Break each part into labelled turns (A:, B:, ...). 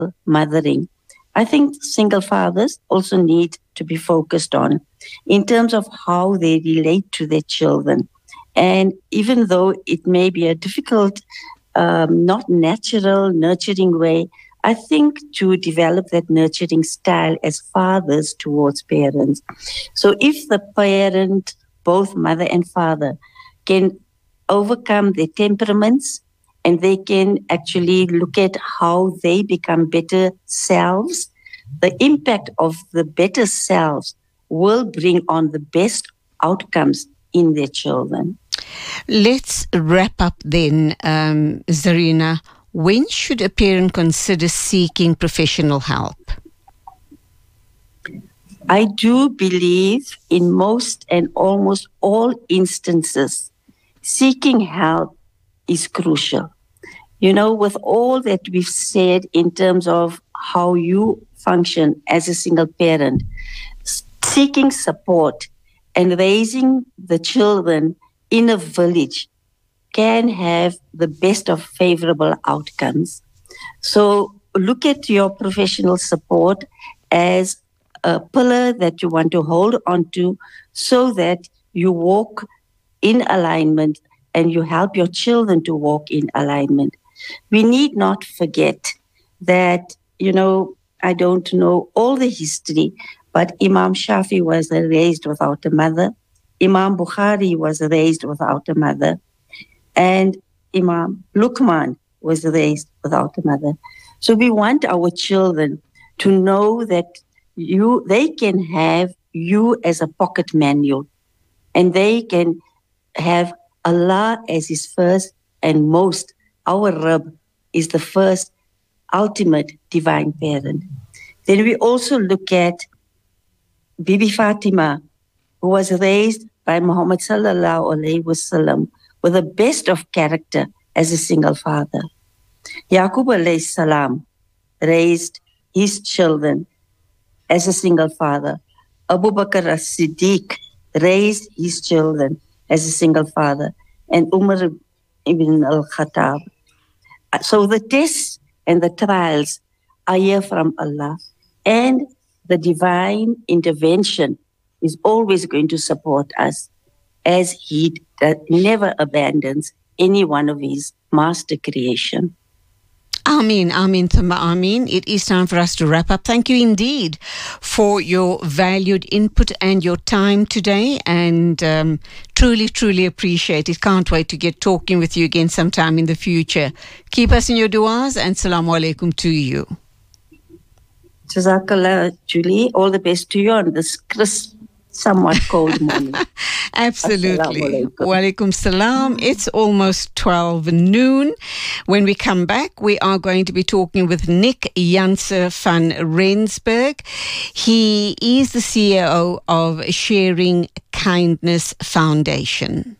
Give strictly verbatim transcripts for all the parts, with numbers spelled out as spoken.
A: mothering. I think single fathers also need to be focused on in terms of how they relate to their children. And even though it may be a difficult, um, not natural, nurturing way, I think to develop that nurturing style as fathers towards parents. So if the parent, both mother and father, can overcome their temperaments and they can actually look at how they become better selves, the impact of the better selves will bring on the best outcomes in their children.
B: Let's wrap up then, um, Zarina. When should a parent consider seeking professional help?
A: I do believe in most and almost all instances, seeking help is crucial. You know, with all that we've said in terms of how you function as a single parent, seeking support and raising the children in a village can have the best of favorable outcomes. So look at your professional support as a pillar that you want to hold on to so that you walk in alignment and you help your children to walk in alignment. We need not forget that, you know, I don't know all the history, but Imam Shafi was raised without a mother. Imam Bukhari was raised without a mother. And Imam Luqman was raised without a mother. So we want our children to know that you, they can have you as a pocket manual, and they can have Allah as his first and most. Our Rabb is the first ultimate divine parent. Then we also look at Bibi Fatima, who was raised by Muhammad sallallahu alaihi wasallam with the best of character as a single father. Yaqub alayhi salam raised his children as a single father. Abu Bakr as-Siddiq raised his children as a single father. And Umar ibn al-Khattab. So the tests and the trials are here from Allah. And the divine intervention is always going to support us, as he never abandons any one of his master creation.
B: Ameen, Ameen, Thumma Ameen. It is time for us to wrap up. Thank you indeed for your valued input and your time today, and um, truly, truly appreciate it. Can't wait to get talking with you again sometime in the future. Keep us in your du'as, and Assalamu alaikum to you.
A: Jazakallah, Julie. All the best to you on this crisp, somewhat cold morning.
B: Absolutely. Walaikum salam. It's almost twelve noon. When we come back, we are going to be talking with Nick Janse van Rensburg. He is the C E O of Sharing Kindness Foundation.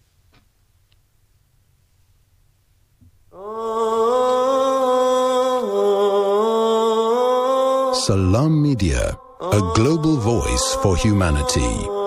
C: Salam Media, a global voice for humanity.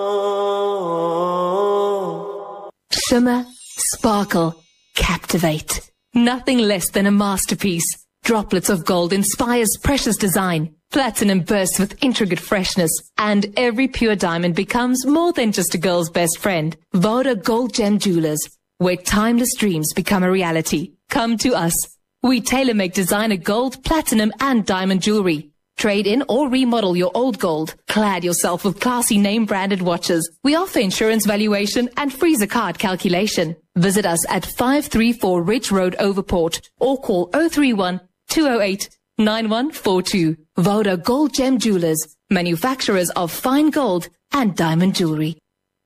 D: Shimmer, sparkle, captivate. Nothing less than a masterpiece. Droplets of gold inspires precious design. Platinum bursts with intricate freshness. And every pure diamond becomes more than just a girl's best friend. Voda Gold Gem Jewelers, where timeless dreams become a reality. Come to us. We tailor-make designer gold, platinum and diamond jewelry. Trade in or remodel your old gold. Clad yourself with classy name-branded watches. We offer insurance valuation and free zakat calculation. Visit us at five three four Ridge Road, Overport, or call zero three one, two zero eight, nine one four two. Voda Gold Gem Jewelers, manufacturers of fine gold and diamond jewelry.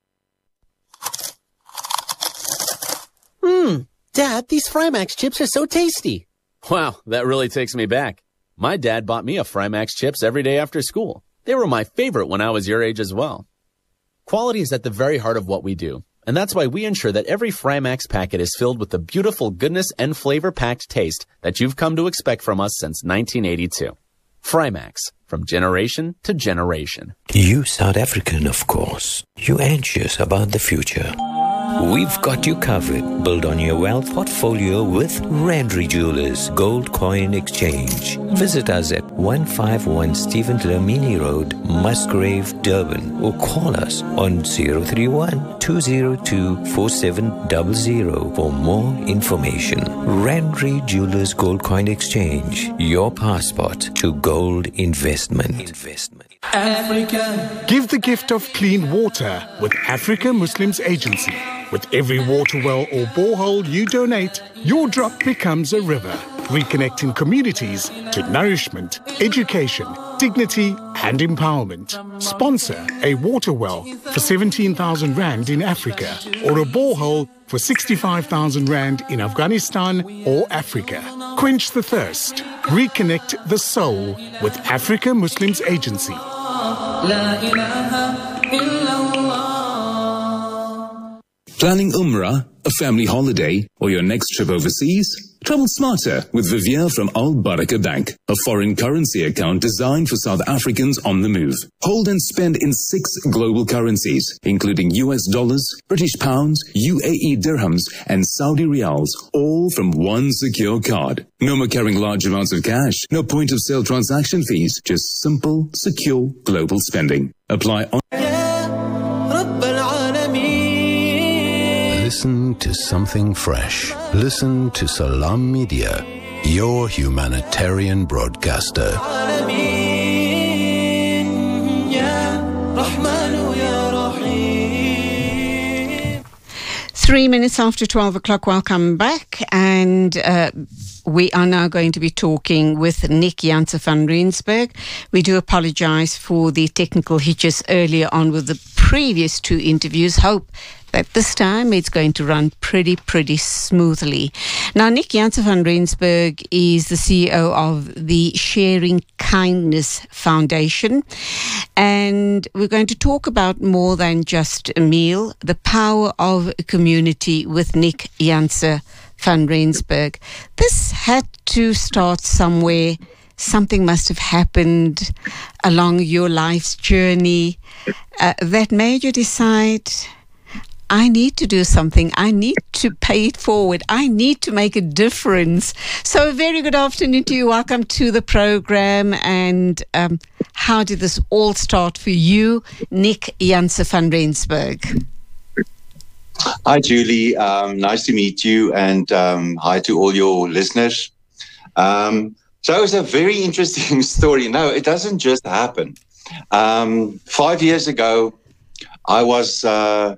E: Hmm, Dad, these Frymax chips are so tasty.
F: Wow, that really takes me back. My dad bought me a Frymax chips every day after school. They were my favorite when I was your age as well. Quality is at the very heart of what we do, and that's why we ensure that every Frymax packet is filled with the beautiful goodness and flavor-packed taste that you've come to expect from us since nineteen eighty-two. Frymax, from generation to generation.
G: You South African, of course. You anxious about the future. We've got you covered. Build on your wealth portfolio with Randry Jewelers Gold Coin Exchange. Visit us at one fifty-one Stephen Dlamini Road, Musgrave, Durban, or call us on zero three one, two zero two, four seven zero zero for more information. Randry Jewelers Gold Coin Exchange, your passport to gold investment. Investment.
H: Africa. Give the gift of clean water with Africa Muslims Agency. With every water well or borehole you donate, your drop becomes a river, reconnecting communities to nourishment, education, dignity and empowerment. Sponsor a water well for seventeen thousand rand in Africa or a borehole for sixty-five thousand rand in Afghanistan or Africa. Quench the thirst. Reconnect the soul with Africa Muslims Agency.
I: Planning Umrah, a family holiday, or your next trip overseas? Travel smarter with Vivier from Al Baraka Bank, a foreign currency account designed for South Africans on the move. Hold and spend in six global currencies, including U S dollars, British pounds, U A E dirhams, and Saudi riyals, all from one secure card. No more carrying large amounts of cash, no point of sale transaction fees, just simple, secure global spending. Apply on.
C: Listen to something fresh. Listen to Salam Media, your humanitarian broadcaster.
B: Three minutes after twelve o'clock, welcome back. And uh, we are now going to be talking with Nick Janse van Rensburg. We do apologize for the technical hitches earlier on with the previous two interviews. Hope that this time it's going to run pretty, pretty smoothly. Now, Nick Janse van Rensburg is the C E O of the Sharing Kindness Foundation. And we're going to talk about more than just a meal, the power of a community with Nick Janse van Rensburg. This had to start somewhere. Something must have happened along your life's journey uh, that made you decide, I need to do something. I need to pay it forward. I need to make a difference. So a very good afternoon to you. Welcome to the program. And um, how did this all start for you, Nick Janse van Rensburg?
J: Hi, Julie. Um, nice to meet you. And um, hi to all your listeners. Um, so it was a very interesting story. No, it doesn't just happen. Um, five years ago, I was... Uh,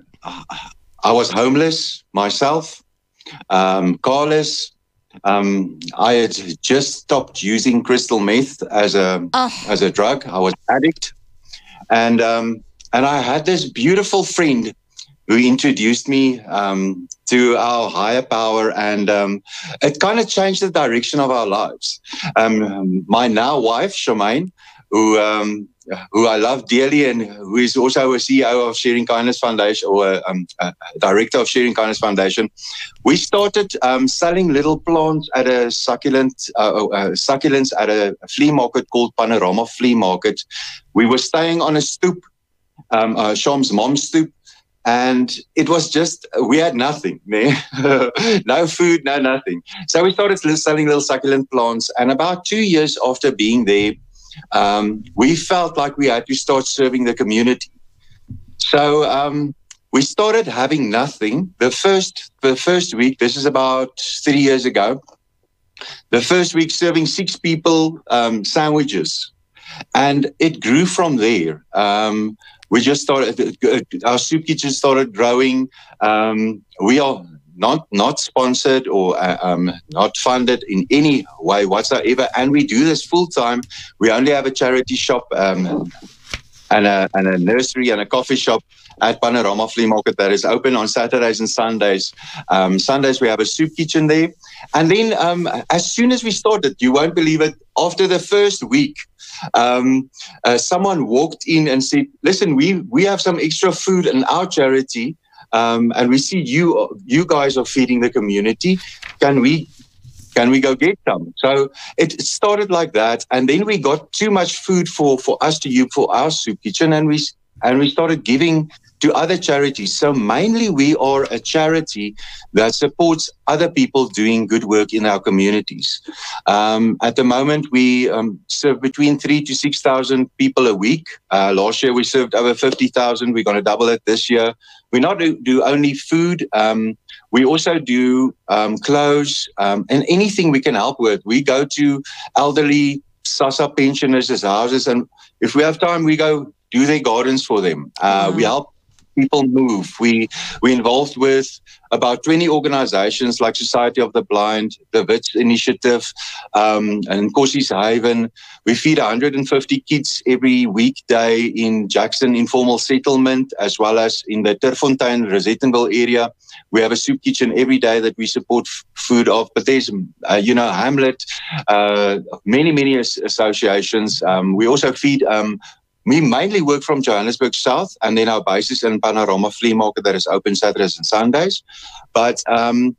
J: I was homeless myself, um, carless. Um, I had just stopped using crystal meth as a oh. as a drug. I was an addict, and um, and I had this beautiful friend who introduced me um, to our higher power, and um, it kind of changed the direction of our lives. Um, my now wife, Shemaine, who um, who I love dearly and who is also a C E O of Sharing Kindness Foundation, or um, a director of Sharing Kindness Foundation. We started um, selling little plants at a succulent, uh, uh, succulents at a flea market called Panorama Flea Market. We were staying on a stoop, um, uh, Sham's mom's stoop, and it was just, we had nothing, man. No food, no nothing. So we started selling little succulent plants, and about two years after being there, Um, we felt like we had to start serving the community. So um, we started having nothing. The first, the first week, this is about three years ago, the first week serving six people um, sandwiches. And it grew from there. Um, we just started, our soup kitchen started growing. Um, we are not not sponsored or uh, um, not funded in any way whatsoever, and we do this full time. We only have a charity shop um, and, a, and a nursery and a coffee shop at Panorama Flea Market that is open on Saturdays and Sundays. Um, Sundays we have a soup kitchen there, and then um, as soon as we started, you won't believe it, after the first week, um, uh, someone walked in and said, "Listen, we we have some extra food in our charity." Um, and we see you you guys are feeding the community. Can we can we go get some? So it started like that, and then we got too much food for, for us to use for our soup kitchen, and we and we started giving to other charities. So mainly we are a charity that supports other people doing good work in our communities. Um, at the moment, we um, serve between three to six thousand people a week. Uh, last year, we served over fifty thousand. We're going to double it this year. We not do, do only food. Um, we also do um, clothes um, and anything we can help with. We go to elderly SASSA pensioners' houses, and if we have time, we go do their gardens for them. Uh, mm-hmm. We help people move. We we involved with about twenty organizations like Society of the Blind, the Wits Initiative, um, and Nkosi's Haven. We feed one hundred fifty kids every weekday in Jackson Informal Settlement, as well as in the Terfontein, Rosettenville area. We have a soup kitchen every day that we support f- food of. But there's, uh, you know, Hamlet, uh, many, many as- associations. Um, we also feed... Um, We mainly work from Johannesburg South, and then our base is in Panorama Flea Market that is open Saturdays and Sundays. But um,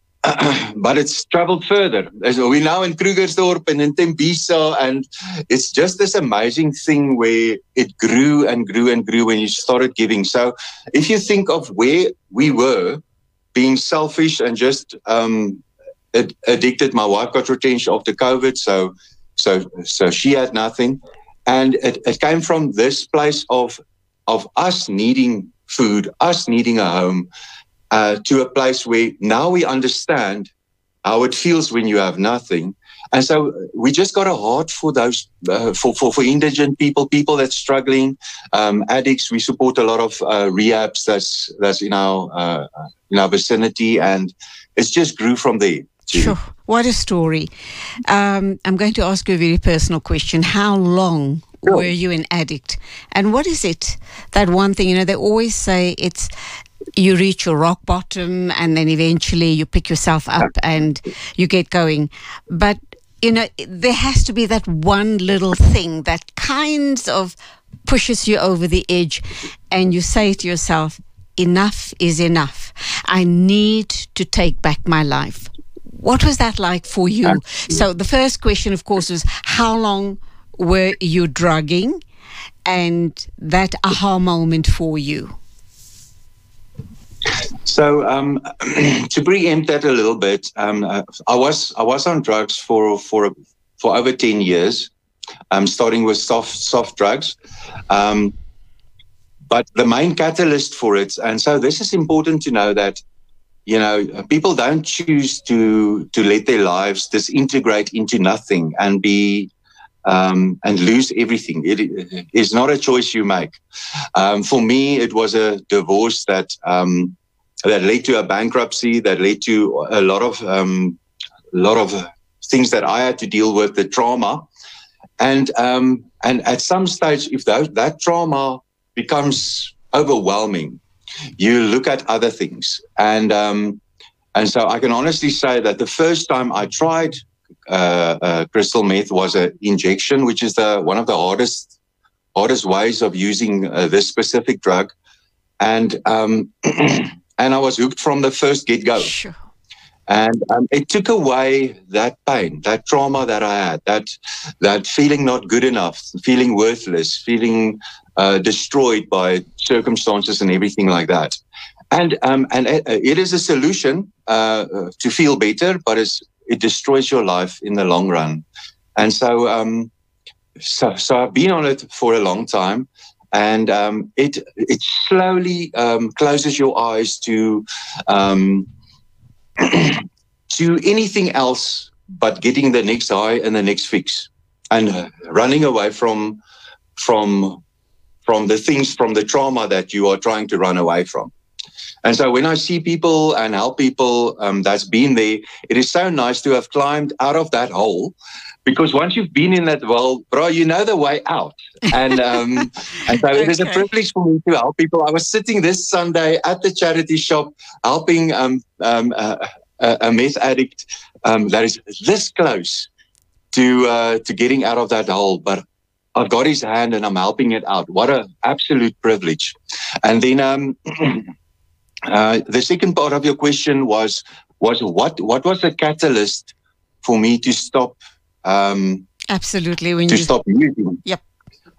J: but it's traveled further. We're now in Krugersdorp and in Tembisa, and it's just this amazing thing where it grew and grew and grew when you started giving. So if you think of where we were, being selfish and just um, ad- addicted, my wife got retrenched after COVID, so so so she had nothing. And it, it came from this place of of us needing food, us needing a home, uh, to a place where now we understand how it feels when you have nothing. And so we just got a heart for those, uh, for, for, for indigent people, people that's struggling, um, addicts. We support a lot of uh, rehabs that's that's in our uh, in our vicinity, and it's just grew from there.
B: Sure. What a story. Um, I'm going to ask you a very personal question. How long sure. were you an addict? And what is it, that one thing, you know, they always say it's, you reach your rock bottom and then eventually you pick yourself up and you get going. But, you know, there has to be that one little thing that kind of pushes you over the edge and you say to yourself, enough is enough. I need to take back my life. What was that like for you? So the first question, of course, was how long were you drugging, and that aha moment for you?
J: So um, to preempt that a little bit, um, I was I was on drugs for for for over ten years, um, starting with soft soft drugs. Um, but the main catalyst for it, and so this is important to know that, you know, people don't choose to to let their lives disintegrate into nothing and be um, and lose everything. It is not a choice you make. Um, for me, it was a divorce that um, that led to a bankruptcy, that led to a lot of um, a lot of things that I had to deal with, the trauma, and um, and at some stage, if that, that trauma becomes overwhelming, you look at other things. And um, and so I can honestly say that the first time I tried uh, uh, crystal meth was an injection, which is the one of the hardest hardest ways of using uh, this specific drug. And um, and I was hooked from the first get-go.
B: Sure.
J: And um, it took away that pain, that trauma that I had, that that feeling not good enough, feeling worthless, feeling uh, destroyed by circumstances and everything like that. And um, and it, it is a solution uh, to feel better, but it's, it destroys your life in the long run. And so, um, so, so I've been on it for a long time, and um, it it slowly um, closes your eyes to. Um, to anything else but getting the next high and the next fix, and uh, running away from from from the things, from the trauma that you are trying to run away from. And so when I see people and help people um, that's been there, it is so nice to have climbed out of that hole, because once you've been in that well, bro, you know the way out. And um, and so okay. It is a privilege for me to help people. I was sitting this Sunday at the charity shop helping um, um, uh, a, a meth addict um, that is this close to uh, to getting out of that hole, but I've got his hand and I'm helping it out. What an absolute privilege. And then um, uh, the second part of your question was was what what was the catalyst for me to stop? Um,
B: Absolutely, when
J: to
B: you
J: stop using.
B: Yep.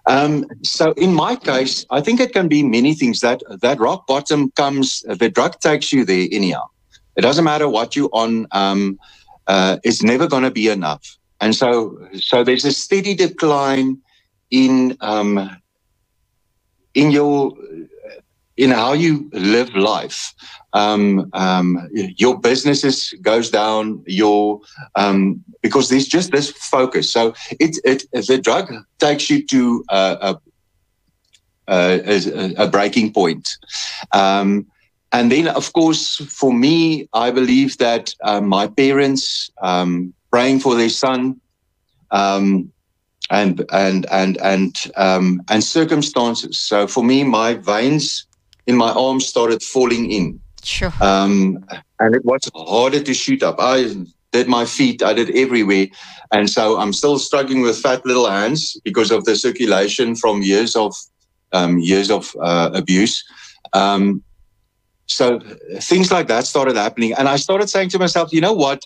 J: Um, so in my case, I think it can be many things. That that rock bottom comes, the drug takes you there anyhow. It doesn't matter what you're on. Um, uh, it's never going to be enough. And so, so there's a steady decline in um, in your in how you live life. Um, um, your businesses goes down. Your um, because there's just this focus. So it it the drug takes you to a a, a, a breaking point. Um, and then, of course, for me, I believe that uh, my parents um, praying for their son. Um, and and and and um, and circumstances. So for me, my veins in my arms started falling in.
B: Sure.
J: Um, and it was harder to shoot up. I did my feet, I did everywhere, and so I'm still struggling with fat little hands because of the circulation from years of um, years of uh, abuse. Um, so things like that started happening, and I started saying to myself, you know what?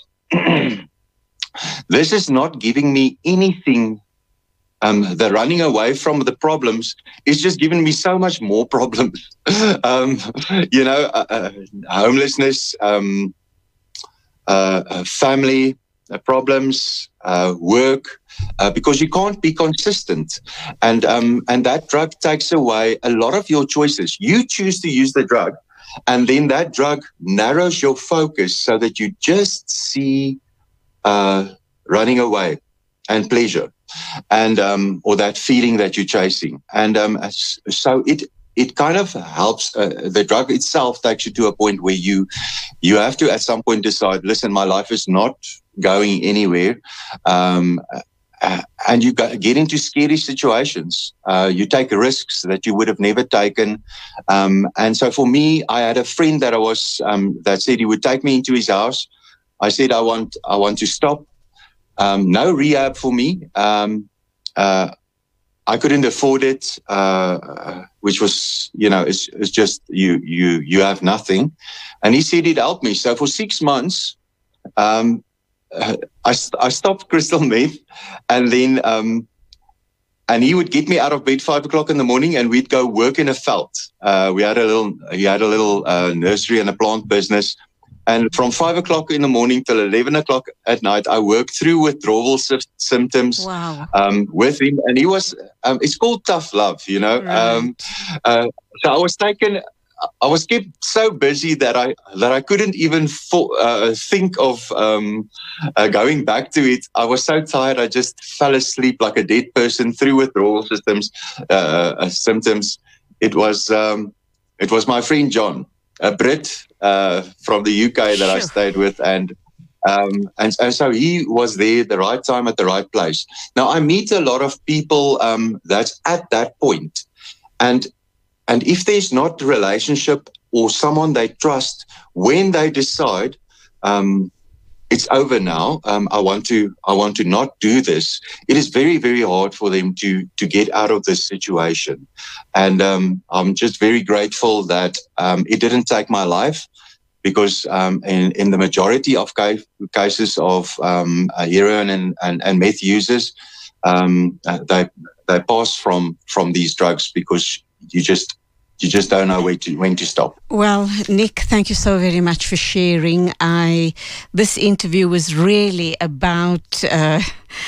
J: This is not giving me anything. Um, the running away from the problems is just giving me so much more problems. um, you know, uh, uh, homelessness, um, uh, uh, family uh, problems, uh, work, uh, because you can't be consistent. And, um, and that drug takes away a lot of your choices. You choose to use the drug, and then that drug narrows your focus so that you just see Uh, running away and pleasure, and um, or that feeling that you're chasing, and um, so it it kind of helps. Uh, the drug itself takes you to a point where you you have to at some point decide. Listen, my life is not going anywhere, um, uh, and you get into scary situations. Uh, you take risks that you would have never taken, um, and so for me, I had a friend that I was um, that said he would take me into his house. I said, I want, I want to stop. Um, no rehab for me. Um, uh, I couldn't afford it, uh, which was, you know, it's, it's just you, you, you have nothing. And he said he'd help me. So for six months, um, uh, I, I stopped crystal meth, and then, um, and he would get me out of bed five o'clock in the morning, and we'd go work in a veld. Uh, we had a little, he had a little uh, nursery and a plant business. And from five o'clock in the morning till eleven o'clock at night, I worked through withdrawal sy- symptoms
B: wow.
J: um, with him. And he was, um, it's called tough love, you know.
B: Right.
J: Um, uh, so I was taken, I was kept so busy that I that I couldn't even fo- uh, think of um, uh, going back to it. I was so tired, I just fell asleep like a dead person through withdrawal systems, uh, uh, symptoms. It was, um, it was my friend John, a Brit, Uh, from the U K that sure. I stayed with, and, um, and and so he was there at the right time at the right place. Now I meet a lot of people um, that's at that point, and and if there's not a relationship or someone they trust, when they decide um, it's over now, um, I want to I want to not do this, it is very very hard for them to to get out of this situation, and um, I'm just very grateful that um, it didn't take my life. Because um, in, in the majority of ca- cases of um, uh, heroin and, and, and meth users, um, uh, they they pass from from these drugs because you just you just don't know where to when to stop.
B: Well, Nick, thank you so very much for sharing. I this interview was really about. Uh,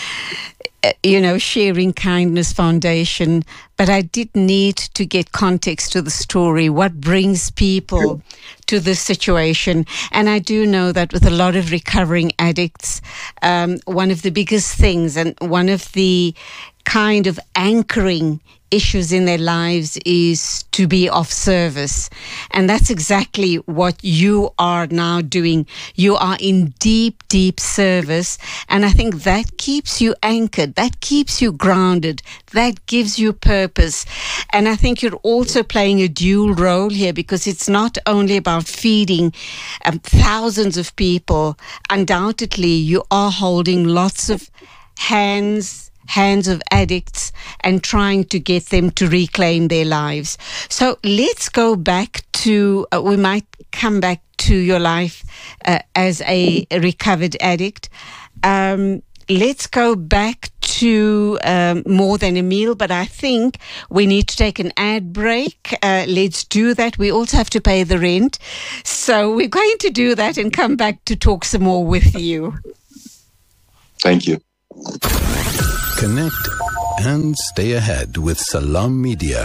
B: you know, Sharing Kindness Foundation, but I did need to get context to the story, what brings people to this situation. And I do know that with a lot of recovering addicts, um, one of the biggest things and one of the kind of anchoring issues in their lives is to be of service. And that's exactly what you are now doing. You are in deep, deep service. And I think that keeps you anchored. That keeps you grounded. That gives you purpose. And I think you're also playing a dual role here, because it's not only about feeding um, thousands of people. Undoubtedly, you are holding lots of hands hands of addicts and trying to get them to reclaim their lives. So let's go back to, uh, we might come back to your life uh, as a recovered addict. Um, let's go back to um, More Than a Meal, but I think we need to take an ad break. Uh, let's do that. We also have to pay the rent. So we're going to do that and come back to talk some more with you.
J: Thank you.
C: Connect and stay ahead with Salam Media.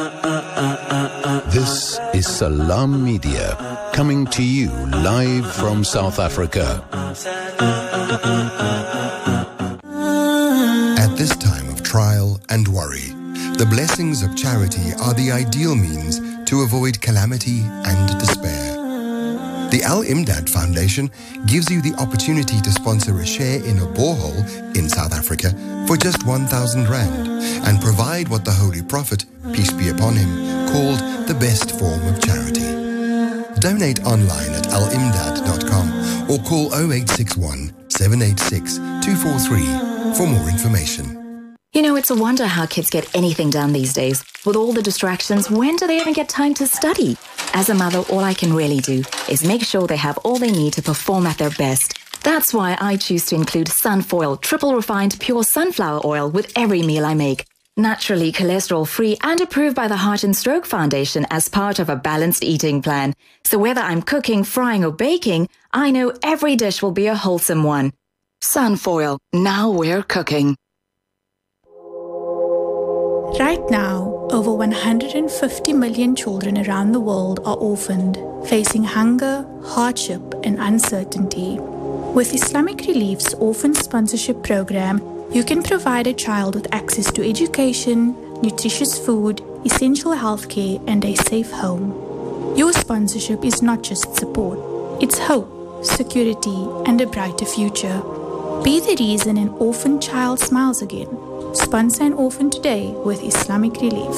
C: This is Salam Media, coming to you live from South Africa.
K: At this time of trial and worry, the blessings of charity are the ideal means to avoid calamity and despair. The Al-Imdad Foundation gives you the opportunity to sponsor a share in a borehole in South Africa for just one thousand rand and provide what the Holy Prophet, peace be upon him, called the best form of charity. Donate online at al imdad dot com or call oh eight six one, seven eight six, two four three for more information.
L: You know, it's a wonder how kids get anything done these days. With all the distractions, when do they even get time to study? As a mother, all I can really do is make sure they have all they need to perform at their best. That's why I choose to include Sunfoil, triple refined pure sunflower oil with every meal I make. Naturally cholesterol-free and approved by the Heart and Stroke Foundation as part of a balanced eating plan. So whether I'm cooking, frying or baking, I know every dish will be a wholesome one. Sunfoil, now we're cooking.
M: Right now, over one hundred fifty million children around the world are orphaned, facing hunger, hardship, and uncertainty. With Islamic Relief's Orphan Sponsorship Program, you can provide a child with access to education, nutritious food, essential healthcare, and a safe home. Your sponsorship is not just support, it's hope, security, and a brighter future. Be the reason an orphan child smiles again. Sponsor an orphan today with Islamic Relief.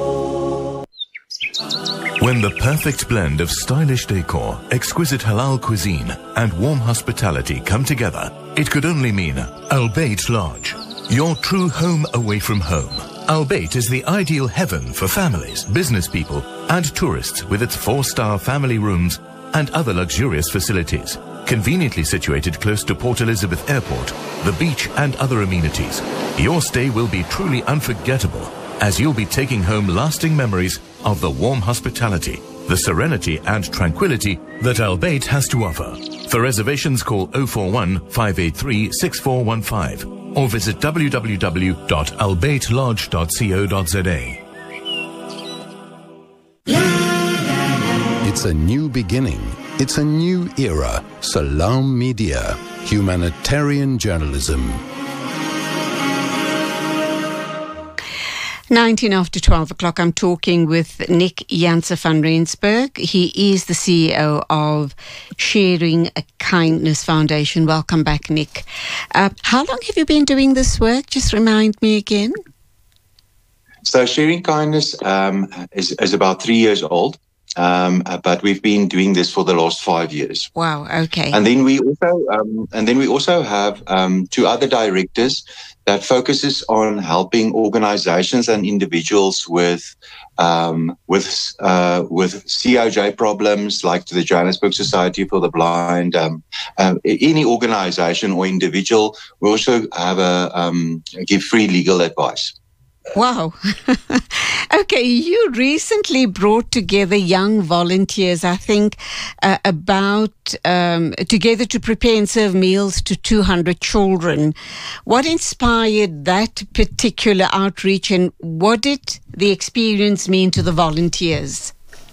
N: When the perfect blend of stylish decor, exquisite halal cuisine, and warm hospitality come together, it could only mean Al Bayt Lodge, your true home away from home. Al Bayt is the ideal heaven for families, business people, and tourists with its four-star family rooms and other luxurious facilities. Conveniently situated close to Port Elizabeth Airport, the beach and other amenities, your stay will be truly unforgettable as you'll be taking home lasting memories of the warm hospitality, the serenity and tranquility that Al Bayt has to offer. For reservations, call oh four one, five eight three, six four one five or visit w w w dot al bayt lodge dot co dot z a.
C: It's a new beginning. It's a new era. Salam Media, humanitarian journalism.
B: nineteen after twelve o'clock, I'm talking with Nick Janse van Rensburg. He is the C E O of Sharing a Kindness Foundation. Welcome back, Nick. Uh, how long have you been doing this work? Just remind me again.
J: So Sharing Kindness um, is, is about three years old. Um, but we've been doing this for the last five years.
B: Wow. Okay.
J: And then we also, um, and then we also have um, two other directors that focuses on helping organizations and individuals with um, with uh, with C O J problems, like the Johannesburg Society for the Blind. Um, uh, any organization or individual, we also have a um, give free legal advice.
B: Wow. Okay, you recently brought together young volunteers, I think, uh, about um, together to prepare and serve meals to two hundred children. What inspired that particular outreach, and what did the experience mean to the volunteers?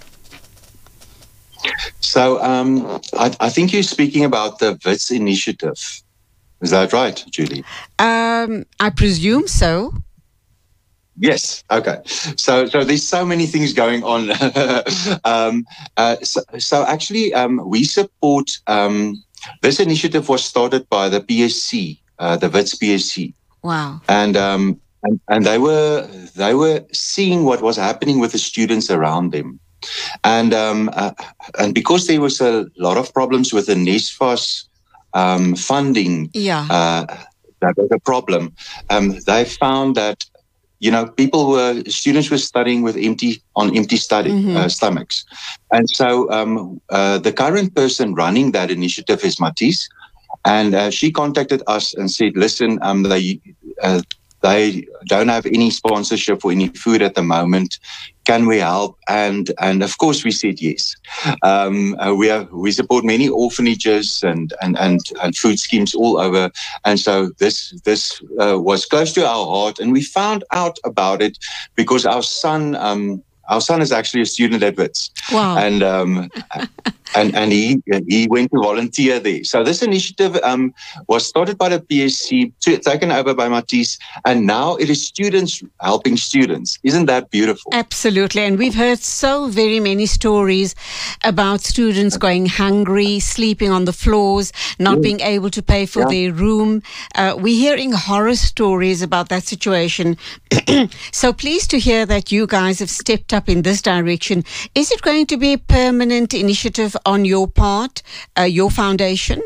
J: So um, I, I think you're speaking about the V I T S initiative. Is that right, Julie?
B: Um, I presume so.
J: Yes. Okay. So, so there's so many things going on. um, uh, so, so actually, um, we support um, this initiative was started by the P S C, uh, the V I T S P S C.
B: Wow.
J: And um, and and they were they were seeing what was happening with the students around them, and um, uh, and because there was a lot of problems with the NSFAS um, funding,
B: yeah,
J: uh, that was a problem. Um, they found that. You know, people were, students were studying with empty, on empty study, mm-hmm. uh, stomachs. And so um, uh, the current person running that initiative is Matisse. And uh, she contacted us and said, listen, um, they, uh, they don't have any sponsorship for any food at the moment. Can we help? And and of course we said yes. Um, uh, we have we support many orphanages and and and and food schemes all over. And so this this uh, was close to our heart. And we found out about it because our son um, our son is actually a student at Wits.
B: Wow.
J: And um, and and he he went to volunteer there. So this initiative um, was started by the P S C, t- taken over by Matisse, and now it is students helping students. Isn't that beautiful?
B: Absolutely. And we've heard so very many stories about students going hungry, sleeping on the floors, not yeah. being able to pay for yeah. their room. Uh, we're hearing horror stories about that situation. So pleased to hear that you guys have stepped up in this direction. Is it going to be a permanent initiative on your part, uh, your foundation?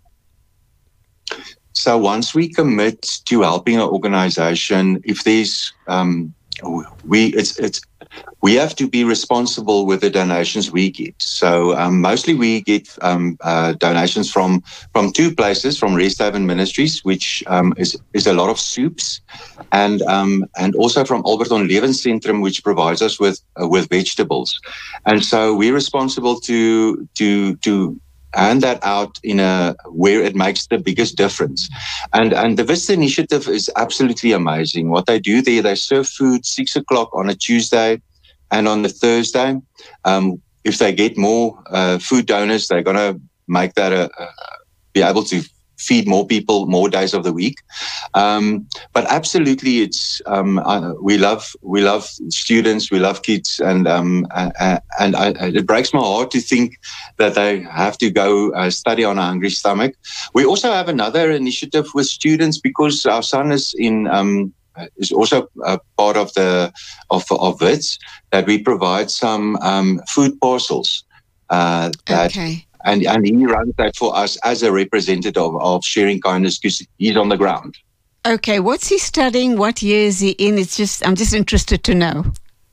J: So once we commit to helping an organization, if there's um, we it's it's we have to be responsible with the donations we get. So um, mostly we get um, uh, donations from from two places, from Rest Haven Ministries, which um, is is a lot of soups, and um, and also from Alberton Lewenscentrum, which provides us with uh, with vegetables. And so we're responsible to to to hand that out in a where it makes the biggest difference. And and the Vista initiative is absolutely amazing. What they do there, they serve food six o'clock on a Tuesday and on the Thursday. Um, if they get more uh, food donors, they're going to make that a, a be able to feed more people more days of the week. Um, but absolutely, it's um, uh, we love we love students, we love kids, and um, uh, and I, it breaks my heart to think that they have to go uh, study on a hungry stomach. We also have another initiative with students because our son is in. Um, is also a part of the of of Wits, that we provide some um, food parcels. Uh, that,
B: okay.
J: And, and he runs that for us as a representative of, of Sharing Kindness because he's on the ground.
B: Okay, what's he studying? What year is he in? It's just I'm just interested to know.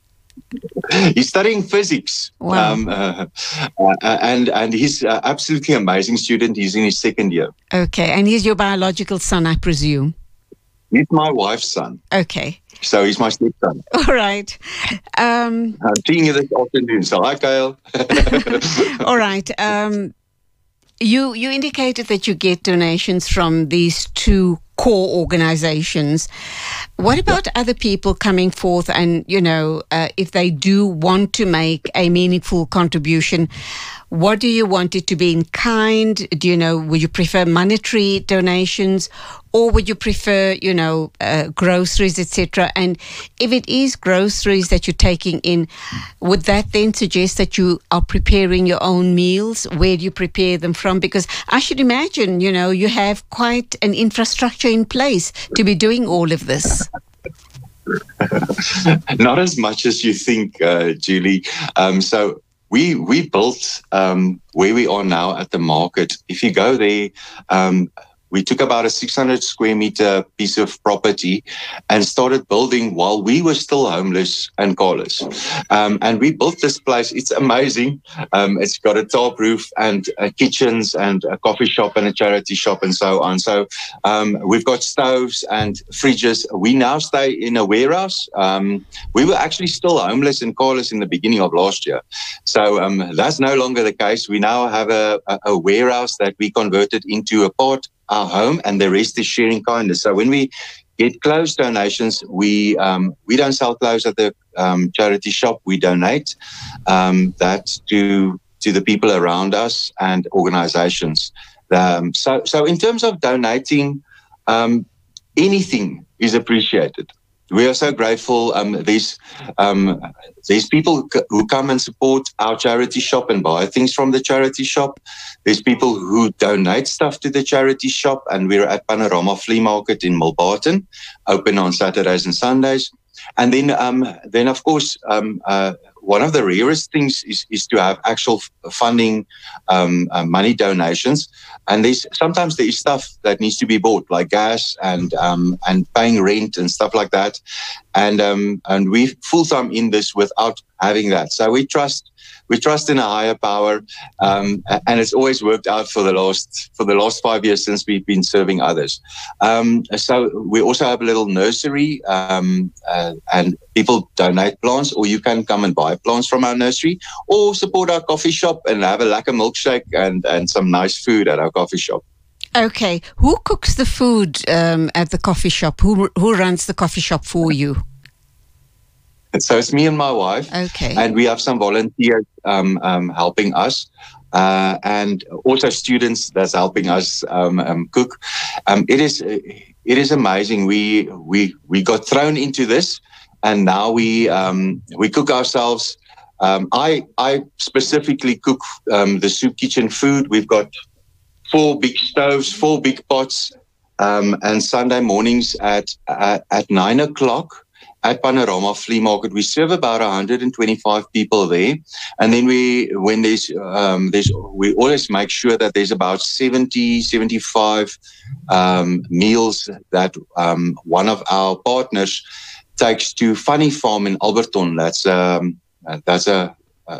J: He's studying physics.
B: Wow.
J: Um, uh, uh, and and he's an absolutely amazing student. He's in his second year.
B: Okay, and he's your biological son, I presume?
J: He's my wife's son.
B: Okay.
J: So he's my stepson.
B: All right. Um,
J: I'm seeing you this afternoon. So hi, Kyle.
B: All right. Um, you you indicated that you get donations from these two core organizations. What about yeah. other people coming forth and, you know, uh, if they do want to make a meaningful contribution, what do you want it to be in kind? Do you know, would you prefer monetary donations or would you prefer, you know, uh, groceries, et cetera? And if it is groceries that you're taking in, would that then suggest that you are preparing your own meals? Where do you prepare them from? Because I should imagine, you know, you have quite an infrastructure in place to be doing all of this.
J: Not as much as you think, uh, Julie. Um, so we we built um, where we are now at the market. If you go there, um, we took about a six hundred square meter piece of property and started building while we were still homeless and carless. Um, and we built this place. It's amazing. Um, it's got a top roof and uh, kitchens and a coffee shop and a charity shop and so on. So um, we've got stoves and fridges. We now stay in a warehouse. Um, we were actually still homeless and carless in the beginning of last year. So um, that's no longer the case. We now have a, a, a warehouse that we converted into a part our home, and the rest is Sharing Kindness. So when we get clothes donations, we um, we don't sell clothes at the um, charity shop. We donate um, that to to the people around us and organizations. Um, so so in terms of donating, um, anything is appreciated. We are so grateful. Um, these um, these people who come and support our charity shop and buy things from the charity shop. There's people who donate stuff to the charity shop, and we're at Panorama Flea Market in Milbarton, open on Saturdays and Sundays. And then, um, then of course, um, uh, one of the rarest things is, is to have actual funding, um, uh, money donations. And there's sometimes there is stuff that needs to be bought, like gas and um, and paying rent and stuff like that. And um, and we full time in this without having that. So we trust. We trust in a higher power, um, and it's always worked out for the last for the last five years since we've been serving others. Um, so we also have a little nursery, um, uh, and people donate plants, or you can come and buy plants from our nursery, or support our coffee shop and have a lekker milkshake and and some nice food at our coffee shop.
B: Okay, who cooks the food um, at the coffee shop? Who who runs the coffee shop for you?
J: So it's me and my wife.
B: Okay.
J: And we have some volunteers um, um, helping us, uh, and also students that's helping us um, um, cook. Um, it is it is amazing. We we we got thrown into this, and now we um, we cook ourselves. Um, I I specifically cook um, the soup kitchen food. We've got four big stoves, four big pots, um, and Sunday mornings at at, at nine o'clock. At Panorama Flea Market, we serve about one hundred twenty-five people there, and then we, when there's, um, there's, we always make sure that there's about seventy, seventy-five um, meals that um, one of our partners takes to Funny Farm in Alberton. That's um, that's a, a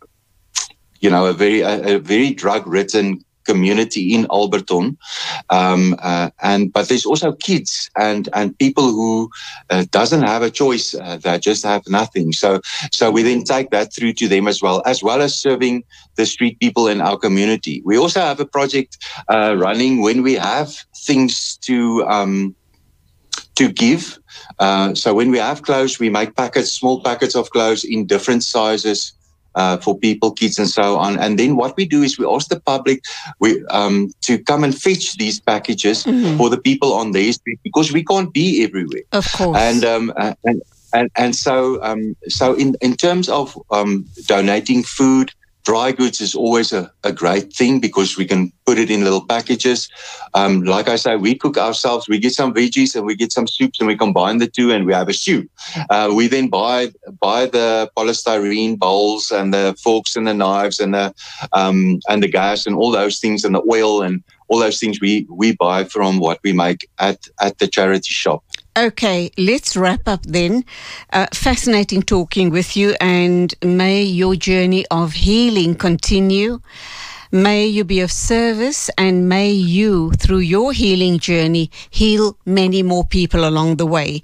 J: you know a very a, a very drug-ridden community in Alberton, um, uh, and but there's also kids and and people who uh, doesn't have a choice, uh, that just have nothing. So so we then take that through to them as well, as well as serving the street people in our community. We also have a project uh, running when we have things to um, to give. Uh, so when we have clothes, we make packets, small packets of clothes in different sizes. Uh, for people, kids, and so on. And then what we do is we ask the public we um, to come and fetch these packages mm-hmm. for the people on their street, because we can't be everywhere.
B: Of course.
J: And um, and and and so um, so in in terms of um, donating food, dry goods is always a, a great thing, because we can put it in little packages. Um, like I say, we cook ourselves. We get some veggies and we get some soups, and we combine the two and we have a stew. Uh, we then buy buy the polystyrene bowls and the forks and the knives and the um, and the gas and all those things, and the oil and all those things we, we buy from what we make at, at the charity shop.
B: Okay, let's wrap up then. Uh, fascinating talking with you, and may your journey of healing continue. May you be of service, and may you, through your healing journey, heal many more people along the way.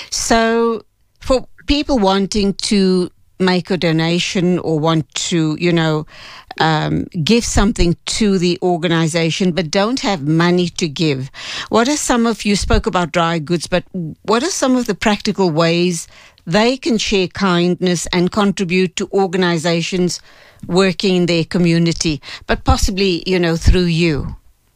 B: So for people wanting to make a donation or want to, you know, um, give something to the organization but don't have money to give, what are some of, you spoke about dry goods, but what are some of the practical ways they can share kindness and contribute to organizations working in their community, but possibly, you know, through you?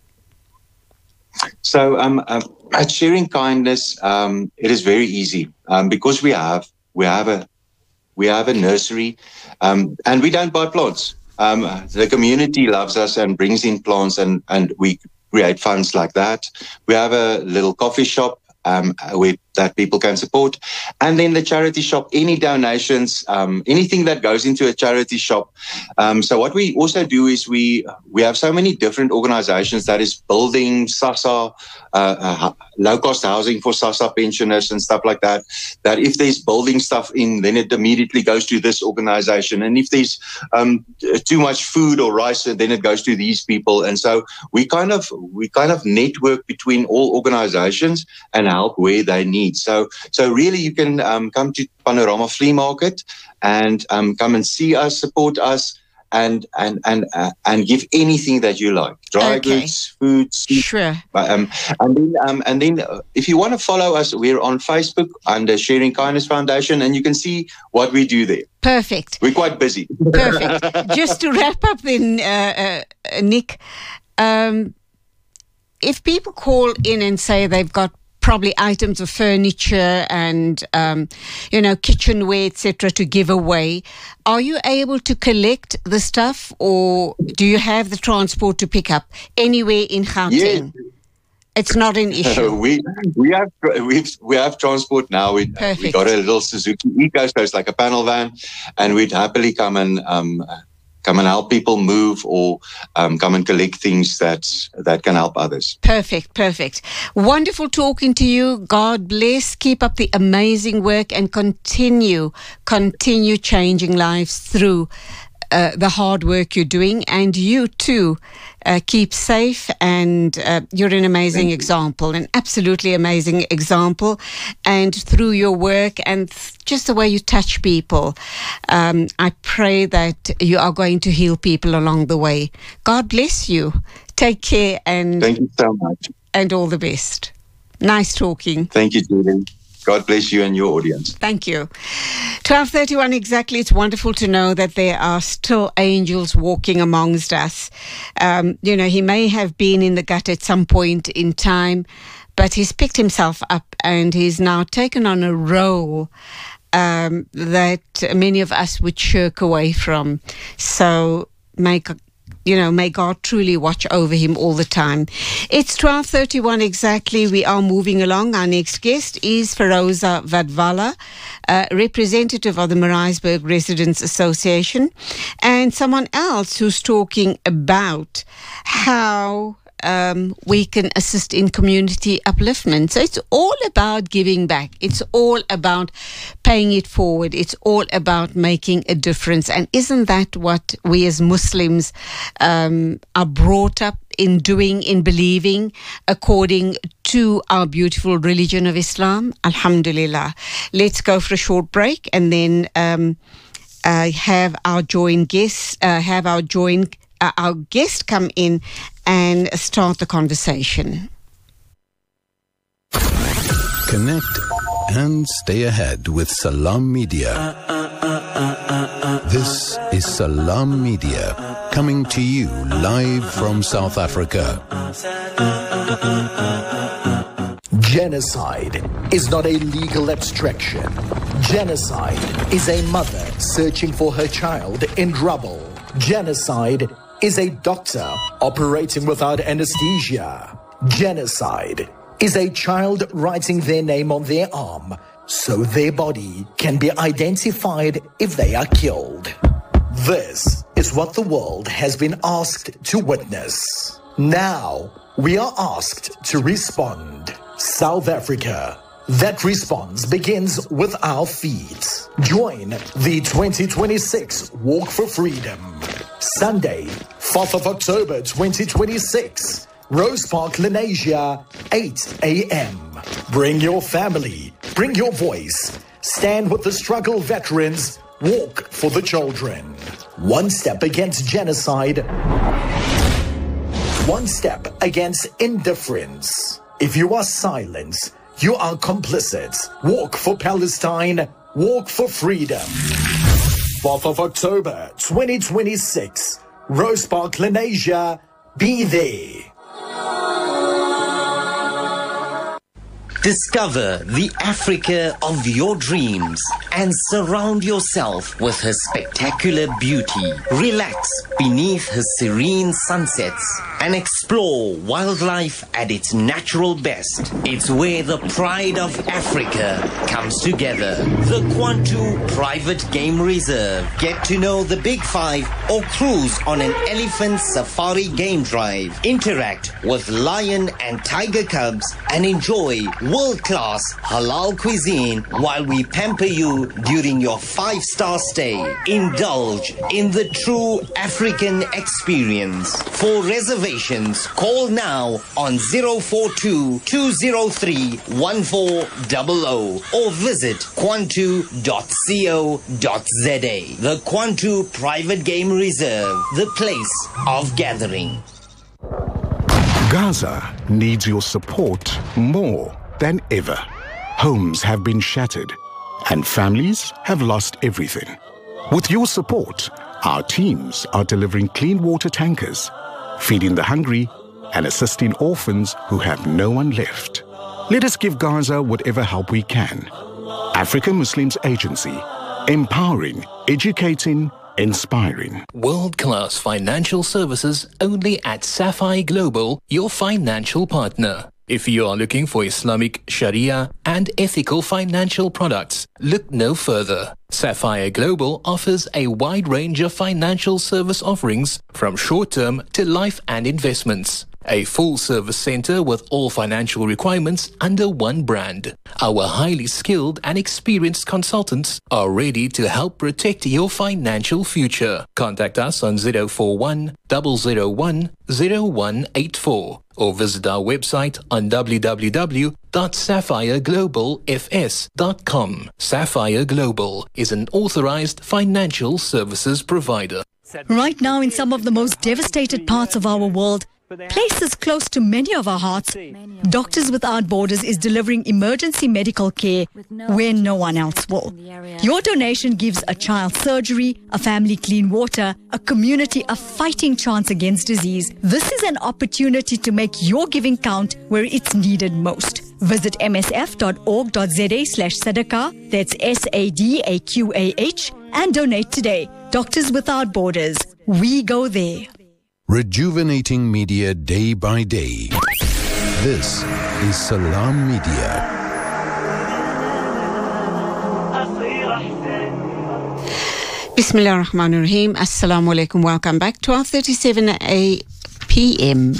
J: So um, um, at Sharing Kindness, um, it is very easy um, because we have we have a we have a nursery, um, and we don't buy plants. Um, the community loves us and brings in plants, and and we create funds like that. We have a little coffee shop um, with that people can support, and then the charity shop. Any donations, um, anything that goes into a charity shop. Um, so what we also do is we we have so many different organizations that is building SASSA, uh, uh, low-cost housing for SASSA pensioners and stuff like that, that if there's building stuff in, then it immediately goes to this organization. And if there's um, too much food or rice, then it goes to these people. And so we kind of we kind of network between all organizations and help where they need. So, so really, you can um, come to Panorama Flea Market and um, come and see us, support us, and and and uh, and give anything that you like: dry
B: okay.
J: goods, food, soup.
B: Sure.
J: Um, and then, um, and then, uh, if you want to follow us, we're on Facebook under Sharing Kindness Foundation, and you can see what we do there.
B: Perfect.
J: We're quite busy.
B: Perfect. Just to wrap up, then, uh, uh, Nick, um, if people call in and say they've got probably items of furniture and, um, you know, kitchenware, et cetera, to give away, are you able to collect the stuff, or do you have the transport to pick up anywhere in Gauteng?
J: Yes.
B: It's not an issue.
J: we we have we we have transport now. We
B: Perfect.
J: we got a little Suzuki Eco, so it's like a panel van, and we'd happily come and um, come and help people move or um, come and collect things that that can help others.
B: Perfect, perfect. Wonderful talking to you. God bless. Keep up the amazing work and continue, continue changing lives through uh, the hard work you're doing. And you too, uh, keep safe. And uh, you're an amazing example, an absolutely amazing example. And through your work and th- just the way you touch people, um, I pray that you are going to heal people along the way. God bless you. Take care and
J: thank you so much.
B: And all the best. Nice talking.
J: Thank you, Julie. God bless you and your audience.
B: Thank you. twelve thirty-one exactly. It's wonderful to know that there are still angels walking amongst us. Um, you know, he may have been in the gut at some point in time, but he's picked himself up and he's now taken on a role um, that many of us would shirk away from. So may You know, may God truly watch over him all the time. It's twelve thirty-one exactly. We are moving along. Our next guest is Feroza Vadvala, uh, representative of the Maritzburg Residents Association, and someone else who's talking about how Um, we can assist in community upliftment. So it's all about giving back. It's all about paying it forward. It's all about making a difference. And isn't that what we as Muslims um, are brought up in doing, in believing, according to our beautiful religion of Islam? Alhamdulillah. Let's go for a short break and then um, uh, have our joint guests, uh, have our joint Uh, our guest come in and start the conversation.
C: Connect and stay ahead with Salam Media. This is Salam Media, coming to you live from South Africa.
O: Genocide is not a legal abstraction. Genocide is a mother searching for her child in rubble. Genocide is a doctor operating without anesthesia. Genocide is a child writing their name on their arm so their body can be identified if they are killed. This is what the world has been asked to witness. Now we are asked to respond. South Africa. That response begins with our feet. Join the twenty twenty-six Walk for Freedom. Sunday, fourth of October twenty twenty-six, Rose Park, Lenasia, eight a.m. Bring your family, bring your voice. Stand with the struggle veterans. Walk for the children. One step against genocide. One step against indifference. If you are silent, you are complicit. Walk for Palestine. Walk for freedom. fourth of October twenty twenty-six. Rose Park, Lenasia. Be there.
P: Discover the Africa of your dreams and surround yourself with her spectacular beauty. Relax beneath her serene sunsets and explore wildlife at its natural best. It's where the pride of Africa comes together. The Kwantu Private Game Reserve. Get to know the Big Five or cruise on an elephant safari game drive. Interact with lion and tiger cubs and enjoy world-class halal cuisine while we pamper you during your five-star stay. Indulge in the true African experience. For reservations, call now on zero four two, two zero three, one four zero zero or visit kwantu dot co dot za. The Kwantu Private Game Reserve, the place of gathering.
H: Gaza needs your support more than ever. Homes have been shattered and families have lost everything. With your support, our teams are delivering clean water tankers, feeding the hungry and assisting orphans who have no one left. Let us give Gaza whatever help we can. African Muslims Agency, empowering, educating, inspiring.
Q: World-class financial services only at Sapphire Global, your financial partner. If you are looking for Islamic Sharia and ethical financial products, look no further. Sapphire Global offers a wide range of financial service offerings from short-term to life and investments. A full-service center with all financial requirements under one brand. Our highly skilled and experienced consultants are ready to help protect your financial future. Contact us on zero four one, zero zero one, zero one eight four or visit our website on w w w dot sapphire global f s dot com. Sapphire Global is an authorized financial services provider.
R: Right now, in some of the most devastated parts of our world, places close to many of our hearts, Doctors Without Borders is delivering emergency medical care where no one else will. Your donation gives a child surgery, a family clean water, a community a fighting chance against disease. This is an opportunity to make your giving count where it's needed most. Visit m s f dot org dot z a slash sadaqah, that's S A D A Q A H, and donate today. Doctors Without Borders. We go there.
C: Rejuvenating media day by day. This is Salam Media.
B: Bismillah ar-Rahman ar-Rahim. Assalamu alaikum. Welcome back. twelve thirty-seven p m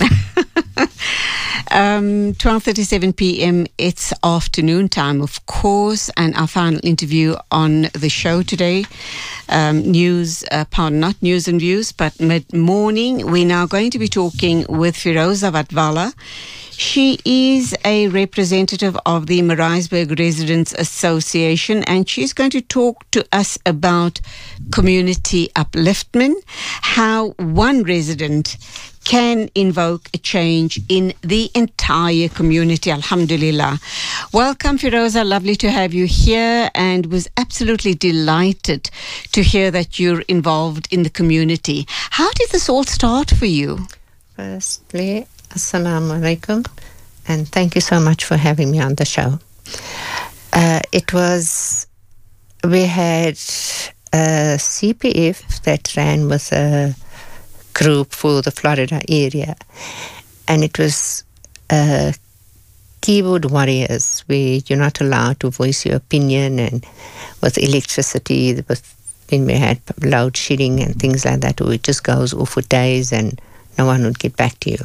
B: Um, twelve thirty-seven p m It's afternoon time, of course, and our final interview on the show today. Um, news, uh, pardon, not news and views, but mid-morning. We're now going to be talking with Firoza Vatvala. She is a representative of the Maritzburg Residents Association, and she's going to talk to us about community upliftment, how one resident can invoke a change in the entire community. Alhamdulillah. Welcome, Firoza. Lovely to have you here, and was absolutely delighted to hear that you're involved in the community. How did this all start for you?
S: Firstly, Assalamu alaikum, and thank you so much for having me on the show. Uh, it was, we had a C P F that ran with a group for the Florida area, and it was uh, keyboard warriors, where you're not allowed to voice your opinion, and with electricity, with, when we had load shedding and things like that, it just goes off for days and no one would get back to you.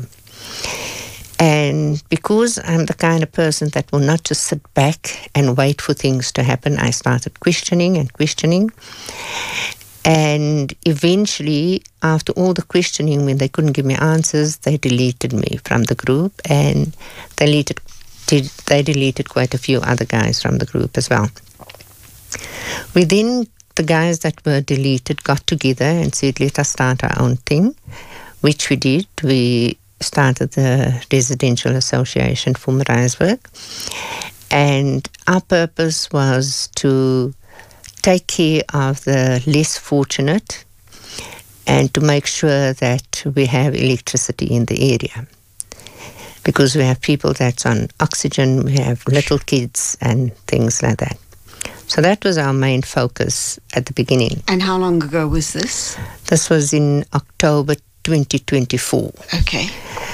S: And because I'm the kind of person that will not just sit back and wait for things to happen, I started questioning and questioning. And eventually, after all the questioning, when they couldn't give me answers, they deleted me from the group, and they deleted, did, they deleted quite a few other guys from the group as well. We then, the guys that were deleted, got together and said, let us start our own thing, which we did. We started the Residential Association for Maritzburg, and our purpose was to take care of the less fortunate and to make sure that we have electricity in the area, because we have people that's on oxygen, we have little kids and things like that. So that was our main focus at the beginning.
B: And how long ago was this?
S: This was in October twenty twenty-four.
B: Okay.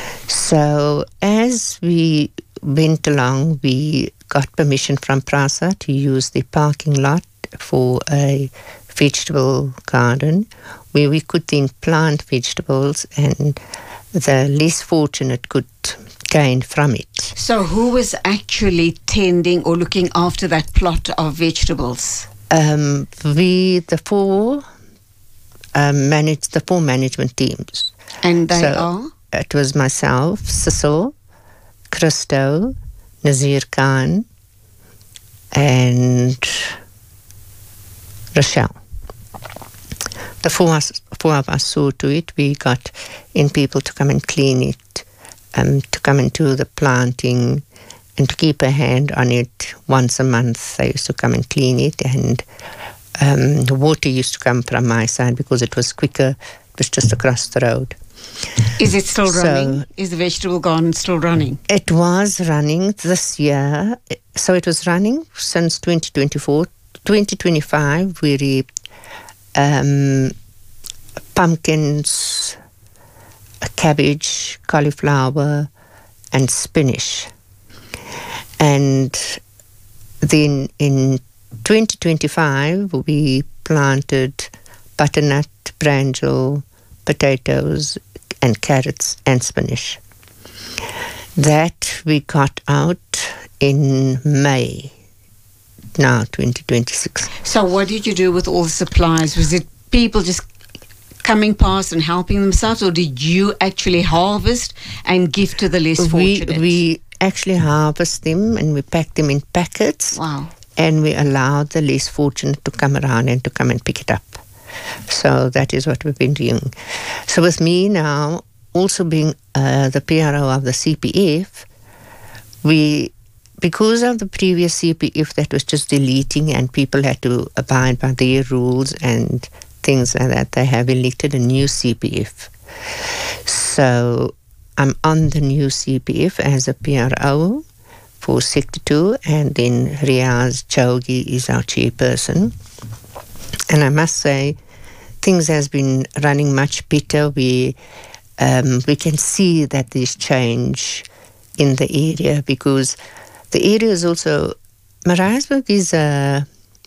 S: So as we went along, we got permission from PRASA to use the parking lot for a vegetable garden where we could then plant vegetables, and the less fortunate could gain from it.
B: So who was actually tending or looking after that plot of vegetables?
S: Um, we, the four, um, managed the four management teams.
B: And they
S: so
B: are?
S: It was myself, Cecil, Christo, Nazir Khan, and Rochelle. The four, four of us saw to it. We got in people to come and clean it, um, to come and do the planting, and to keep a hand on it once a month. They used to come and clean it, and um, the water used to come from my side because it was quicker. It was just across the road.
B: Is it still
S: So-
B: running? Is the vegetable garden still running?
S: It was running this year. So it was running since twenty twenty-four. twenty twenty-five, we reaped um, pumpkins, cabbage, cauliflower, and spinach. And then in twenty twenty-five, we planted butternut, brinjal, potatoes, and carrots and spinach. That we got out in May, now twenty twenty-six.
B: So what did you do with all the supplies? Was it people just coming past and helping themselves, or did you actually harvest and give to the less fortunate?
S: We, we actually harvest them and we pack them in packets.
B: Wow.
S: And we allow the less fortunate to come around and to come and pick it up. So that is what we've been doing. So with me now, also being uh, the P R O of the C P F, we, because of the previous C P F that was just deleting and people had to abide by their rules and things like that, they have elected a new C P F. So I'm on the new C P F as a P R O for Sector two, and then Riaz Chogi is our chairperson. And I must say, things has been running much better. We um, we can see that there's change in the area, because the area is also, Maritzburg is a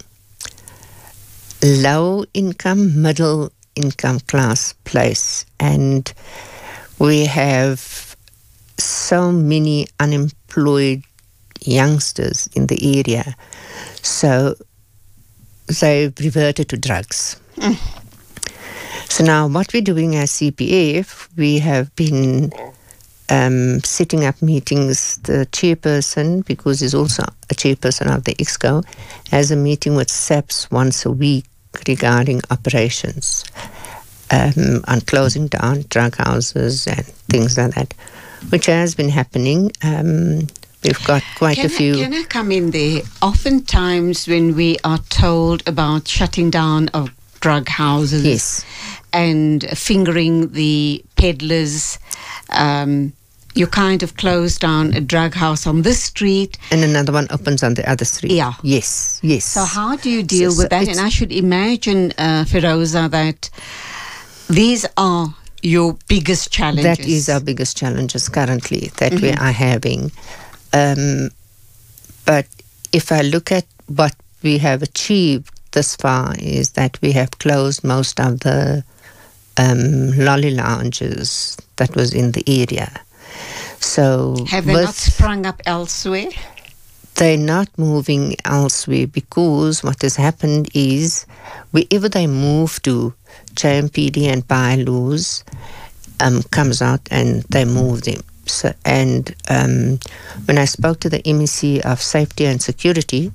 S: low income, middle income class place, and we have so many unemployed youngsters in the area. So they've reverted to drugs. Mm. So now what we're doing as C P F, we have been um, setting up meetings. The chairperson, because he's also a chairperson of the EXCO, has a meeting with S A P S once a week regarding operations um, on closing down drug houses and things like that, which has been happening. Um, We've got quite
B: can
S: a few.
B: I, can I come in there? Oftentimes when we are told about shutting down of drug houses,
S: yes,
B: and fingering the peddlers, um, you kind of close down a drug house on this street,
S: and another one opens on the other street.
B: Yeah.
S: Yes, yes.
B: So how do you deal
S: So-
B: with
S: so
B: that? And I should imagine, uh, Firoza, that these are your biggest challenges.
S: That is our biggest challenges currently that we
B: Mhm.
S: are having. Um, but if I look at what we have achieved thus far, is that we have closed most of the um, lolly lounges that was in the area. So
B: Have they
S: with-
B: not sprung up elsewhere?
S: they're not moving elsewhere, because what has happened is wherever they move to, J M P D and bylaws um, comes out and they move them. So, and um, when I spoke to the M E C of Safety and Security,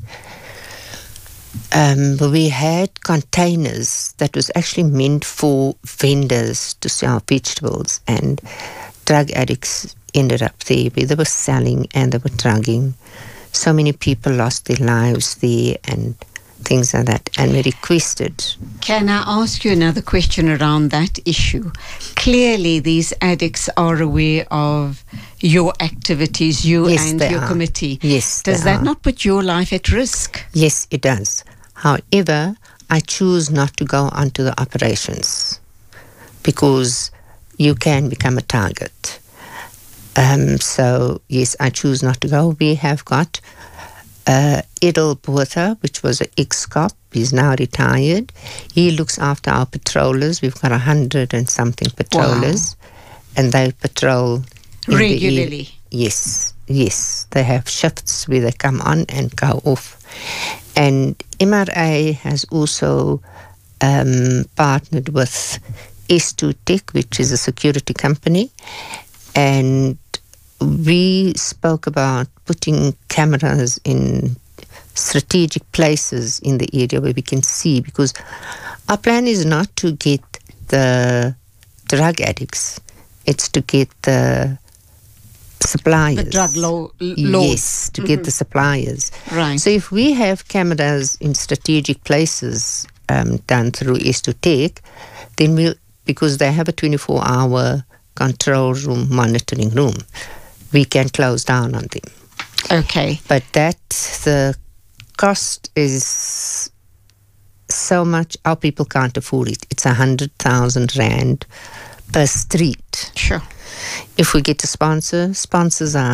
S: um, we had containers that was actually meant for vendors to sell vegetables, and drug addicts ended up there where they were selling and they were drugging. So many people lost their lives there and things like that, and we requested.
B: Can I ask you another question around that issue? Clearly, these addicts are aware of your activities, you
S: Yes,
B: and
S: they
B: your
S: are.
B: committee.
S: Yes,
B: Does
S: they
B: that
S: are.
B: not put your life at risk?
S: Yes, it does. However, I choose not to go onto the operations because you can become a target. Um, so, yes, I choose not to go. We have got uh, Edel Botha, which was an ex-cop. He's now retired. He looks after our patrollers. We've got a hundred and something patrollers. Wow. And they patrol in the
B: regularly.
S: e- yes, yes. They have shifts where they come on and go off. And M R A has also um, partnered with S two Tech, which is a security company. And we spoke about putting cameras in strategic places in the area where we can see, because our plan is not to get the drug addicts, it's to get the suppliers.
B: The drug law, laws.
S: Yes, to mm-hmm. get the suppliers.
B: Right.
S: So if we have cameras in strategic places um, done through S two Tech, then we, because they have a twenty-four hour control room, monitoring room, we can close down on them.
B: Okay.
S: But that, the cost is so much, our people can't afford it. It's a hundred thousand rand per street.
B: Sure.
S: If we get a sponsor, sponsors are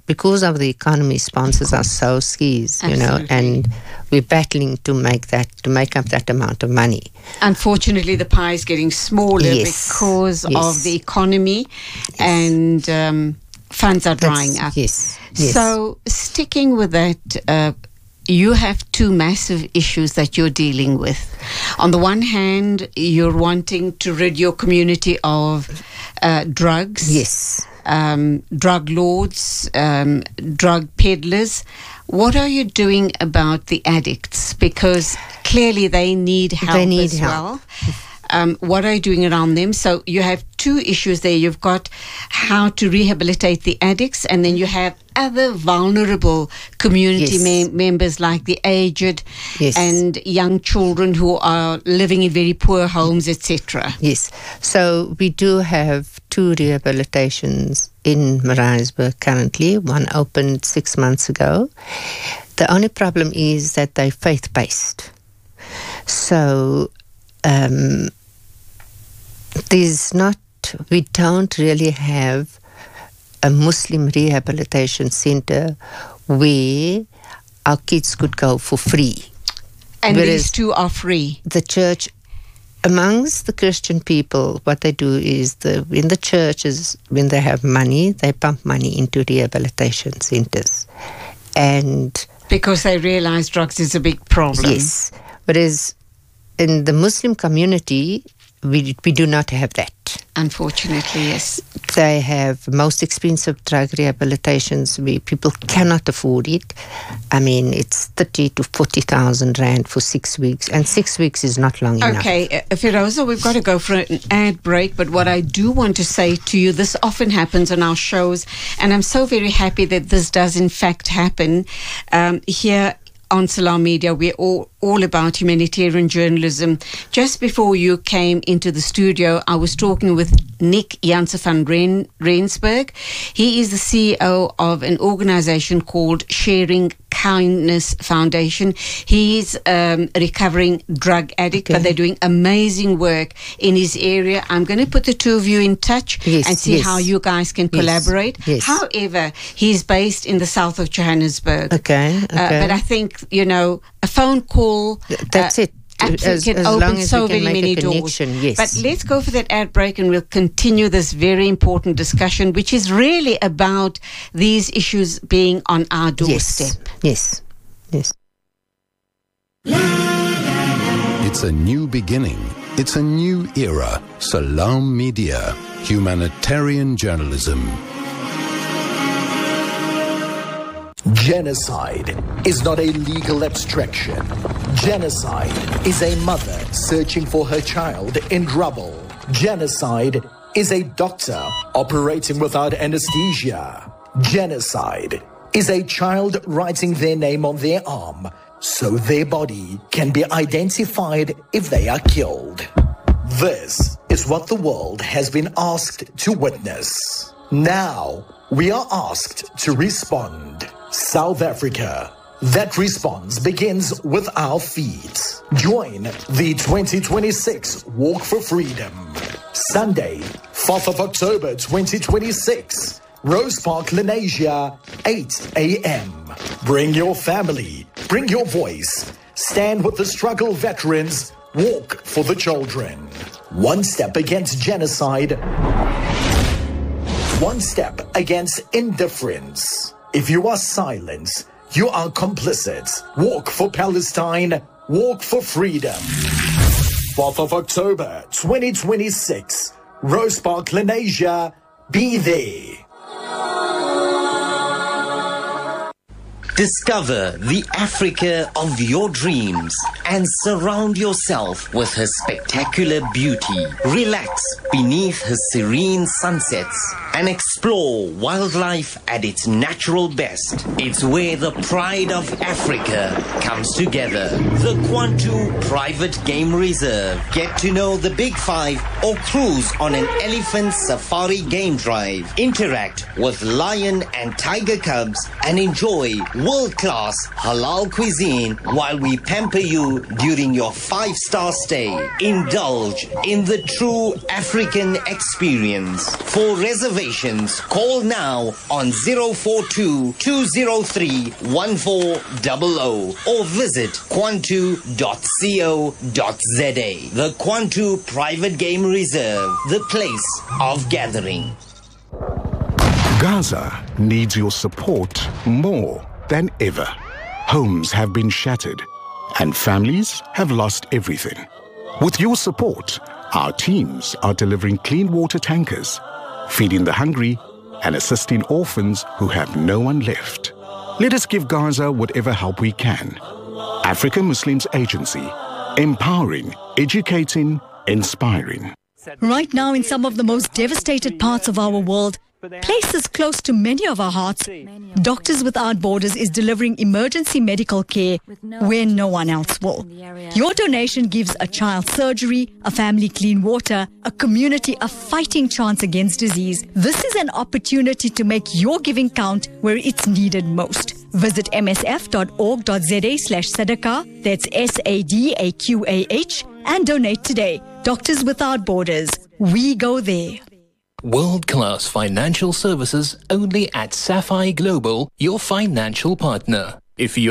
S: because of the economy, sponsors are so scarce, you know, and we're battling to make that, to make up that amount of money.
B: Unfortunately, the pie is getting smaller
S: Yes.
B: because
S: Yes.
B: of the economy, and um, funds are drying
S: That's-
B: up.
S: Yes. Yes.
B: So, sticking with that, uh, you have two massive issues that you're dealing with. On the one hand, you're wanting to rid your community of uh, drugs.
S: Yes.
B: Um, drug lords, um, drug peddlers. What are you doing about the addicts? Because clearly they need help
S: They need
B: as
S: help.
B: well. Um, what are you doing around them? So you have two issues there. You've got how to rehabilitate the addicts, and then you have other vulnerable community
S: Yes.
B: mem- members like the aged
S: Yes.
B: and young children who are living in very poor homes, et cetera.
S: Yes. So we do have two rehabilitations in Maritzburg currently. One opened six months ago. The only problem is that they're faith-based. So um, there's not, we don't really have a Muslim rehabilitation center where our kids could go for free.
B: And
S: Whereas
B: these two are free.
S: The church, amongst the Christian people, what they do is the in the churches, when they have money, they pump money into rehabilitation centers. And
B: Because they realize drugs is a big problem.
S: yes, whereas in the Muslim community, we we do not have that.
B: Unfortunately, yes.
S: They have most expensive drug rehabilitations where people cannot afford it. I mean, it's thirty to forty thousand rand for six weeks, and six weeks is not long enough.
B: Okay, uh, Firoza, we've got to go for an ad break, but what I do want to say to you, this often happens on our shows, and I'm so very happy that this does in fact happen um, here on Salam Media. We're all, all about humanitarian journalism. Just before you came into the studio, I was talking with Nick Janse van Ren, Rensburg. He is the C E O of an organization called Sharing Kindness Foundation. He's um, a recovering drug addict,
S: Okay.
B: but they're doing amazing work in his area. I'm going to put the two of you in touch
S: Yes,
B: and see
S: yes.
B: how you guys can
S: Yes,
B: collaborate.
S: yes.
B: However, he's based in the south of Johannesburg.
S: Okay,
B: Uh,
S: okay.
B: but I think, you know, a phone call.
S: That's
B: uh,
S: it.
B: Absolutely,
S: As-
B: can
S: as
B: open
S: long as
B: so
S: we can
B: very
S: make a
B: many doors.
S: connection, yes.
B: But let's go for that ad break, and we'll continue this very important discussion, which is really about these issues being on our doorstep.
S: Yes, yes.
C: It's a new beginning. It's a new era. Salam Media. Humanitarian journalism.
O: Genocide is not a legal abstraction. Genocide is a mother searching for her child in trouble. Genocide is a doctor operating without anesthesia. Genocide is a child writing their name on their arm so their body can be identified if they are killed. This is what the world has been asked to witness. Now, we are asked to respond. South Africa. That response begins with our feet. Join the twenty twenty-six Walk for Freedom. Sunday, fourth of October twenty twenty-six. Rose Park, Lenasia, eight a.m. Bring your family. Bring your voice. Stand with the struggle veterans. Walk for the children. One step against genocide. One step against indifference. If you are silent, you are complicit. Walk for Palestine. Walk for freedom. fourth of October twenty twenty-six. Rose Park, Lenasia. Be there.
P: Discover the Africa of your dreams and surround yourself with her spectacular beauty. Relax beneath her serene sunsets and explore wildlife at its natural best. It's where the pride of Africa comes together. The Kwantu Private Game Reserve. Get to know the Big Five or cruise on an elephant safari game drive. Interact with lion and tiger cubs and enjoy world-class halal cuisine while we pamper you during your five-star stay. Indulge in the true African African experience. For reservations, call now on zero four two, two zero three, one four zero zero or visit quantu dot co dot za. The Quantu Private Game Reserve, the place of gathering.
H: Gaza needs your support more than ever. Homes have been shattered and families have lost everything. With your support, our teams are delivering clean water tankers, feeding the hungry and assisting orphans who have no one left. Let us give Gaza whatever help we can. African Muslims Agency, empowering, educating, inspiring.
R: Right now, in some of the most devastated parts of our world, places close to many of our hearts, Doctors Without Borders is delivering emergency medical care where no one else will. Your donation gives a child surgery, a family clean water, a community a fighting chance against disease. This is an opportunity to make your giving count where it's needed most. Visit m s f dot org dot z a slash sadaqah, that's S A D A Q A H, and donate today. Doctors Without Borders. We go there.
Q: World-class financial services only at Sapphire Global, your financial partner. If you